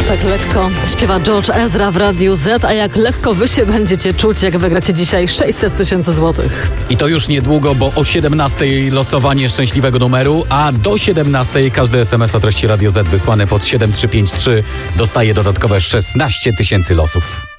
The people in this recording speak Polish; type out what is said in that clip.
Tak lekko śpiewa George Ezra w Radiu Z, a jak lekko wy się będziecie czuć, jak wygracie dzisiaj 600 000 złotych. I to już niedługo, bo o 17 losowanie szczęśliwego numeru, a do 17 każdy SMS o treści Radio Z wysłany pod 7353 dostaje dodatkowe 16 000 losów.